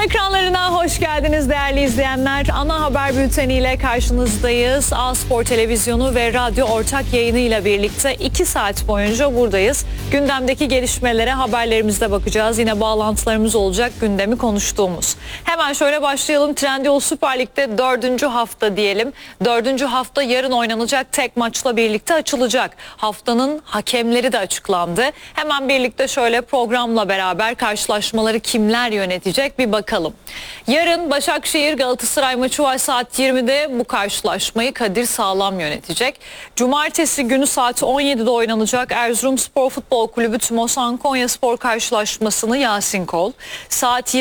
Ekranlarına hoş geldiniz değerli izleyenler. Ana haber bülteniyle karşınızdayız. A Spor Televizyonu ve radyo ortak yayınıyla birlikte 2 saat boyunca buradayız. Gündemdeki gelişmelere haberlerimizde bakacağız. Yine bağlantılarımız olacak gündemi konuştuğumuz. Hemen şöyle başlayalım. Trendyol Süper Lig'de 4. hafta diyelim. 4. hafta yarın oynanacak tek maçla birlikte açılacak. Haftanın hakemleri de açıklandı. Hemen birlikte şöyle programla beraber karşılaşmaları kimler yönetecek bir bakalım. Yarın Başakşehir Galatasaray maçı var saat 20'de. Bu karşılaşmayı Kadir Sağlam yönetecek. Cumartesi günü saat 17'de oynanacak Erzurumspor Futbol Kulübü Tümosan Konyaspor karşılaşmasını Yasin Kol. Saat